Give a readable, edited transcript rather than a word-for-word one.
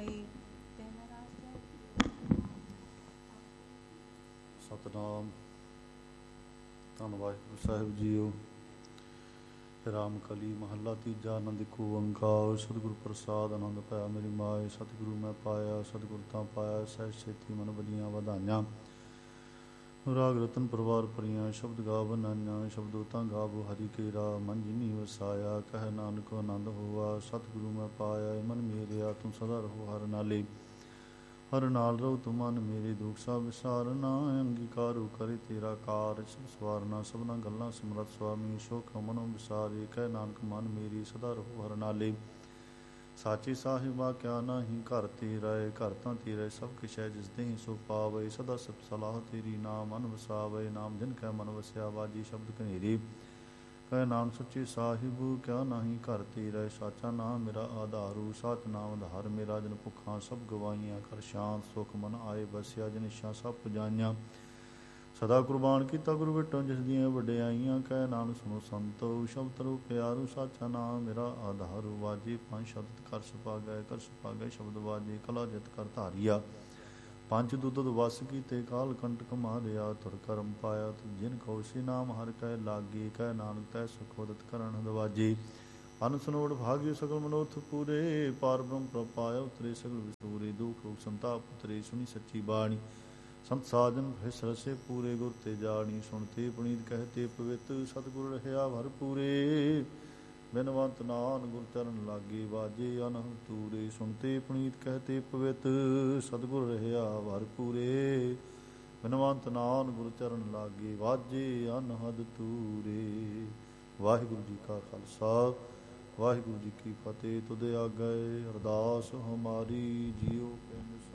ਪਾਈ। ਸਤਨਾਮ। ਧੰਨ ਵਾਹਿਗੁਰੂ ਸਾਹਿਬ ਜੀਓ। ਰਾਮ ਕਲੀ ਮਹੱਲਾ ਤੀਜਾ। ਆਨੰਦ ਇੱਕ ਓੰਕਾਰ। ਸਤਿਗੁਰ ਪ੍ਰਸਾਦ ਆਨੰਦ ਪਾਇਆ ਮੇਰੀ ਮਾਏ। ਸਤਿਗੁਰੂ ਮੈਂ ਪਾਇਆ ਸਤਿਗੁਰ ਤਾਂ ਪਾਇਆ। ਸਹਿਜ ਛੇਤੀ ਮਨ ਵਧੀਆਂ ਵਧਾਈਆਂ। ਰਾਗ ਰਤਨ ਪਰਵਾਰ ਭਰੀਆਂ ਸ਼ਬਦ ਗਾ ਬਨਾਈਆਂ। ਸ਼ਬਦੋ ਤਾਂ ਗਾਵੋ ਹਰਿ ਕੇਰਾ ਮਨ ਜਿਨੀ ਵਸਾਇਆ। ਕਹਿ ਨਾਨਕ ਆਨੰਦ ਹੋਆ ਸਤਿਗੁਰੂ ਮੈਂ ਪਾਇਆ। ਮਨ ਮੇਰਿਆ ਤੂੰ ਸਦਾ ਰਹੋ ਹਰ ਨਾਲੇ। ਹਰ ਨਾਲ ਰਹੋ ਤੂੰ ਮਨ ਮੇਰੇ। ਦੁਖ ਸਭ ਵਿਸਾਰਨਾ ਅੰਗੀਕਾਰੋ ਕਰੇ ਤੇਰਾ ਕਾਰ। ਸਭ ਸਵਾਰਨਾ ਸਭਨਾ ਗੱਲਾਂ ਸਮਰੱਥ ਸੁਆਮੀ। ਸ਼ੋਕ ਮਨੋ ਵਿਸਾਰੇ ਕਹਿ ਨਾਨਕ ਮਨ ਮੇਰੀ। ਸਦਾ ਰਹੋ ਹਰ ਨਾਲੇ। ਸਾਚੇ ਸਾਹਿਬਾ ਕਿਆ ਨਾਹੀ ਘਰ ਤੇਰਾ ਏ। ਘਰ ਤਾਂ ਤੇਰਾ ਏ ਸਭ ਕਿਛ ਹੈ ਜਿਸ ਦੇਹੀਂ ਸੋ ਪਾਵੇ। ਸਦਾ ਸਿਫਤ ਸਲਾਹ ਤੇਰੀ ਨਾਮ ਮਨ ਵਸਾਵੇ। ਨਾਮ ਜਿਨ ਕੈ ਮਨ ਵਸਿਆ ਵਾਜੀ ਸ਼ਬਦ ਕਨੇਰੀ। ਕਹਿ ਨਾਮ ਸੱਚੇ ਸਾਹਿਬੂ ਕਿਆ ਨਾਹੀ ਘਰ ਤੇਰਾ। ਸਾਚਾ ਨਾਮ ਮੇਰਾ ਆਧਾਰੂ। ਸਾਚ ਨਾਮ ਆਧਾਰ ਮੇਰਾ। ਜਿਨ ਭੁੱਖਾਂ ਸਭ ਗਵਾਈਆਂ ਕਰ ਸ਼ਾਂਤ ਸੁਖ ਮਨ ਆਏ ਬਸਿਆ। ਜਿਨ ਇੱਛਾ ਸਭ ਪੁਜਾਈਆਂ ਸਦਾ ਕੁਰਬਾਨ ਕੀਤਾ ਗੁਰੂ ਵਿਟੋ ਜਿਸ ਦੀਆਂ ਵਡਿਆਈਆਂ। ਕਹਿ ਨਾਨਕ ਸੁਣੋ ਸੰਤੋ ਸ਼ਬਦ ਤਰੋ ਪਿਆਰੂ। ਸਾਚਾ ਨਾਮ ਮੇਰਾ ਆਧਾਰੂ। ਵਾਜੇ ਪੰਜ ਸ਼ਬਦ ਕਰ ਸੁਭਾਗੈ ਕਰ ਸੁਭਾਗੈ ਸ਼ਬਦ ਵਾਜੇ। ਕਲਾ ਜਿਤ ਕਰ ਧਾਰੀਆ ਪੰਜ ਦੁੱਧ ਵਸ ਕੀਤੇ। ਕਾਲ ਕੰਟਕ ਮਾਰਿਆ ਧੁਰ ਕਰਮ ਪਾਇਆ। ਜਿਨ ਕਉ ਸੀ ਨਾਮ ਹਰਿ ਕੈ ਲਾਗੇ। ਕਹਿ ਨਾਨਕ ਤੈ ਸੁਖ ਉਦਤ ਕਰਨ ਦਵਾਜੇ। ਅਨ ਸੁਨੋੜ ਭਾਗਿਓ ਸਗਲ ਮਨੋਰਥ ਪੂਰੇ। ਪਾਰ ਬ੍ਰਹਮ ਪ੍ਰਭ ਪਾਇਆ ਉਤਰੇ ਸਗਲ ਵਿਸੂਰੇ। ਦੁਖ ਰੋਗ ਸੰਤਾਪ ਉਤਰੇ ਸੁਣੀ ਸੱਚੀ ਬਾਣੀ। ਸੰਤ ਸਾਜਨ ਹਿਸ ਰਸੇ ਪੂਰੇ ਗੁਰ ਤੇ ਜਾਣੀ। ਸੁਣਤੇ ਪੁਨੀਤ ਕਹਿਤੇ ਪਵਿੱਤ ਸਤਿਗੁਰ ਰਹਿਆ ਭਰ ਪੂਰੇ। ਬਿਨਵੰਤ ਨਾਨ ਗੁਰ ਚਰਨ ਲਾਗੇ ਵਾਜੇ ਅਨਹਦ ਤੂਰੇ। ਸੁਣਤੇ ਪੁਨੀਤ ਕਹਿਤੇ ਪਵਿੱਤ ਸਤਿਗੁਰ ਰਹਿਆ ਭਰ ਪੂਰੇ। ਬਿਨਵੰਤ ਨਾਨ ਗੁਰ ਚਰਨ ਲਾਗੇ ਵਾਜੇ ਅਨਹਦ ਤੂਰੇ। ਵਾਹਿਗੁਰੂ ਜੀ ਕਾ ਖਾਲਸਾ ਵਾਹਿਗੁਰੂ ਜੀ ਕੀ ਫਤਿਹ। ਤੁਧ ਆਗੈ ਅਰਦਾਸ ਹਮਾਰੀ ਜੀਓ।